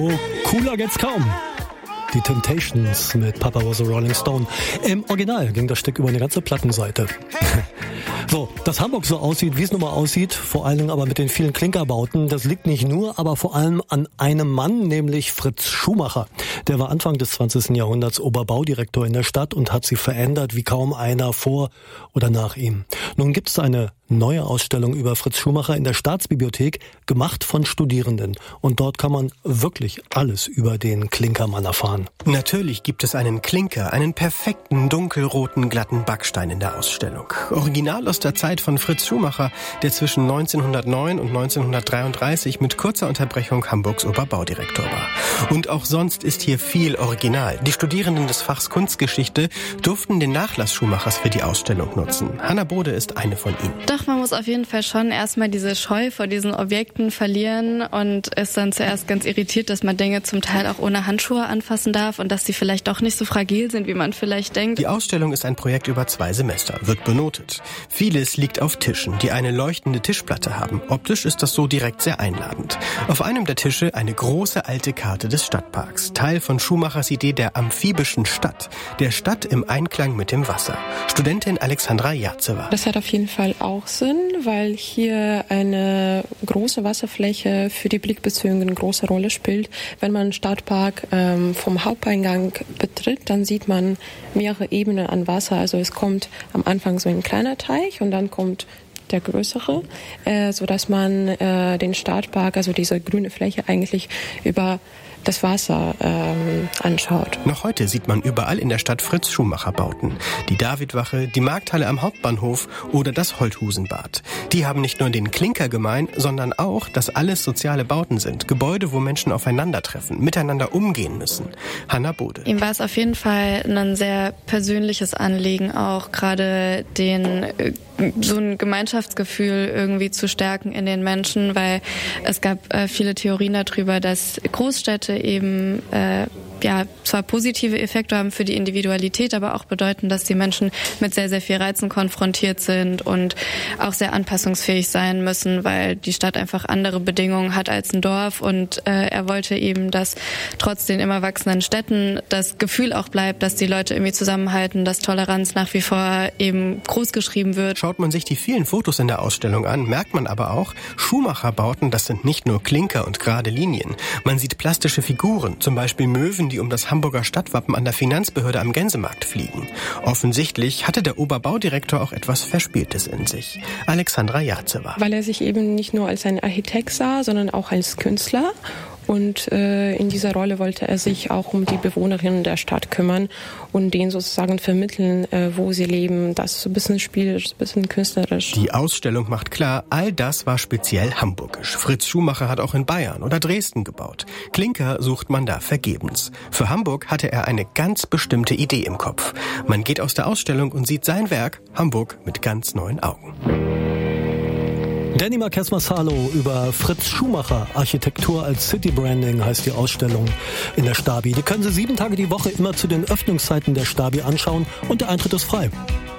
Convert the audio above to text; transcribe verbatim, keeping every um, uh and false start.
Oh, cooler geht's kaum. Die Temptations mit Papa Was a Rolling Stone. Im Original ging das Stück über eine ganze Plattenseite. So, dass Hamburg so aussieht, wie es nun mal aussieht, vor allen Dingen aber mit den vielen Klinkerbauten, das liegt nicht nur, aber vor allem an einem Mann, nämlich Fritz Schumacher. Der war Anfang des zwanzigsten Jahrhunderts Oberbaudirektor in der Stadt und hat sie verändert wie kaum einer vor oder nach ihm. Nun gibt es eine neue Ausstellung über Fritz Schumacher in der Staatsbibliothek, gemacht von Studierenden. Und dort kann man wirklich alles über den Klinkermann erfahren. Natürlich gibt es einen Klinker, einen perfekten, dunkelroten, glatten Backstein in der Ausstellung. Original aus der Zeit von Fritz Schumacher, der zwischen neunzehnhundertneun und neunzehnhundertdreiunddreißig mit kurzer Unterbrechung Hamburgs Oberbaudirektor war. Und auch sonst ist hier viel Original. Die Studierenden des Fachs Kunstgeschichte durften den Nachlass Schumachers für die Ausstellung nutzen. Hanna Bode ist eine von ihnen. Doch, man muss auf jeden Fall schon erstmal diese Scheu vor diesen Objekten verlieren und ist dann zuerst ganz irritiert, dass man Dinge zum Teil auch ohne Handschuhe anfassen darf und dass sie vielleicht doch nicht so fragil sind, wie man vielleicht denkt. Die Ausstellung ist ein Projekt über zwei Semester, wird benotet. Vieles liegt auf Tischen, die eine leuchtende Tischplatte haben. Optisch ist das so direkt sehr einladend. Auf einem der Tische eine große alte Karte des Stadtparks, Teil von Schumachers Idee der amphibischen Stadt, der Stadt im Einklang mit dem Wasser. Studentin Alexandra Jazewa. Das hat auf jeden Fall auch Sinn, weil hier eine große Wasserfläche für die Blickbezüge eine große Rolle spielt. Wenn man den Stadtpark ähm, vom Haupteingang betritt, dann sieht man mehrere Ebenen an Wasser. Also es kommt am Anfang so ein kleiner Teich und dann kommt der größere, äh, sodass man äh, den Stadtpark, also diese grüne Fläche, eigentlich über das Wasser ähm, anschaut. Noch heute sieht man überall in der Stadt Fritz Schumacher Bauten. Die Davidwache, die Markthalle am Hauptbahnhof oder das Holthusenbad. Die haben nicht nur den Klinker gemein, sondern auch, dass alles soziale Bauten sind. Gebäude, wo Menschen aufeinandertreffen, miteinander umgehen müssen. Hanna Bode. Ihm war es auf jeden Fall ein sehr persönliches Anliegen, auch gerade den so ein Gemeinschaftsgefühl irgendwie zu stärken in den Menschen, weil es gab äh, viele Theorien darüber, dass Großstädte eben äh, ja zwar positive Effekte haben für die Individualität, aber auch bedeuten, dass die Menschen mit sehr, sehr viel Reizen konfrontiert sind und auch sehr anpassungsfähig sein müssen, weil die Stadt einfach andere Bedingungen hat als ein Dorf. Und äh, er wollte eben, dass trotz den immer wachsenden Städten das Gefühl auch bleibt, dass die Leute irgendwie zusammenhalten, dass Toleranz nach wie vor eben groß geschrieben wird. Schaut man sich die vielen Fotos in der Ausstellung an, merkt man aber auch, Schumacher-Bauten, das sind nicht nur Klinker und gerade Linien. Man sieht plastische Figuren, zum Beispiel Möwen, die um das Hamburger Stadtwappen an der Finanzbehörde am Gänsemarkt fliegen. Offensichtlich hatte der Oberbaudirektor auch etwas Verspieltes in sich. Alexandra Jazewa. Weil er sich eben nicht nur als ein Architekt sah, sondern auch als Künstler. Und äh, in dieser Rolle wollte er sich auch um die Bewohnerinnen der Stadt kümmern und denen sozusagen vermitteln, äh, wo sie leben. Das ist so ein bisschen spielerisch, ein bisschen künstlerisch. Die Ausstellung macht klar, all das war speziell hamburgisch. Fritz Schumacher hat auch in Bayern oder Dresden gebaut. Klinker sucht man da vergebens. Für Hamburg hatte er eine ganz bestimmte Idee im Kopf. Man geht aus der Ausstellung und sieht sein Werk, Hamburg, mit ganz neuen Augen. Danny Marquez-Massalo über Fritz Schumacher, Architektur als City Branding heißt die Ausstellung in der Stabi. Die können Sie sieben Tage die Woche immer zu den Öffnungszeiten der Stabi anschauen und der Eintritt ist frei.